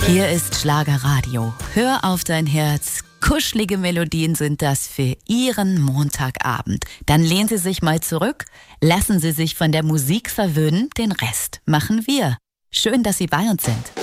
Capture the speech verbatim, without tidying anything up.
Hier ist Schlagerradio. Hör auf dein Herz. Kuschelige Melodien sind das für Ihren Montagabend. Dann lehnen Sie sich mal zurück, lassen Sie sich von der Musik verwöhnen, den Rest machen wir. Schön, dass Sie bei uns sind.